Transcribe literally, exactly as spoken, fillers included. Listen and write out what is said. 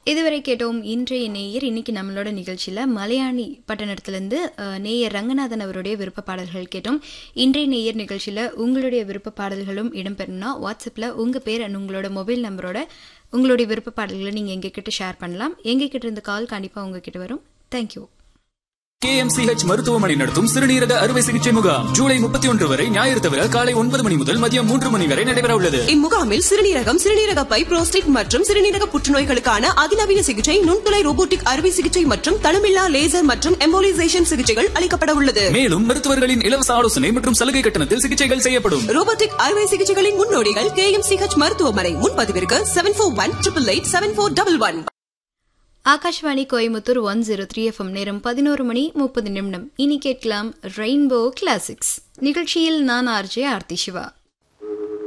இதுவரை கேட்டோம் இன்றைய நேயர். இன்னைக்கு நம்மளோட நிகழ்ச்சியில் மலையாளி பட்டணத்திலிருந்து நேயர் ரங்கநாதன் அவருடைய விருப்ப பாடல்கள் கேட்டோம். இன்றைய நேயர் நிகழ்ச்சியில் உங்களுடைய விருப்ப பாடல்களும் இடம்பெறணும்னா வாட்ஸ்அப்பில் உங்கள் பேர் அண்ட் உங்களோட மொபைல் நம்பரோட உங்களுடைய விருப்ப பாடல்களை நீங்கள் எங்ககிட்ட ஷேர் பண்ணலாம். எங்ககிட்ட இருந்த கால் கண்டிப்பாக உங்ககிட்ட வரும். Thank you. K M C H மருத்துவமனை நடத்தும் சிறுநீரக அறுவை சிகிச்சை முகாம் ஜூலை முப்பத்தி ஒன்று வரை ஞாயிறு தவிர காலை ஒன்பது மணி முதல் மதியம் மூன்று மணி வரை நடைபெற உள்ளது. இம்முகாமில் சிறுநீரகம், சிறுநீரக பை, புரோஸ்டேட் மற்றும் சிறுநீரக புற்றுநோய்களுக்கான அதிநவீன சிகிச்சை, நுண்துளை ரோபோட்டிக் அறுவை சிகிச்சை மற்றும் தளமில்லா லேசர் மற்றும் எம்போலிசேஷன் சிகிச்சைகள் அளிக்கப்பட உள்ளது. மேலும் மருத்துவர்களின் இலவச ஆலோசனை மற்றும் சலுகை கட்டணத்தில் சிகிச்சைகள் செய்யப்படும். ரோபோட்டிக் அறுவை சிகிச்சைகளின் முன்னோடிகள் கே எம் சி ஹெச் மருத்துவமனை. முன்பதிவிற்கு seven four one triple eight seven four double one. Akashvani Coimbatore one zero three FM. நேரம் பதினோரு மணி முப்பது நிமிடம். இனி கேட்கலாம் ரெயின்போ கிளாசிக்ஸ் நிகழ்ச்சியில். நான் ஆர்ஜே ஆர்த்தி சிவா.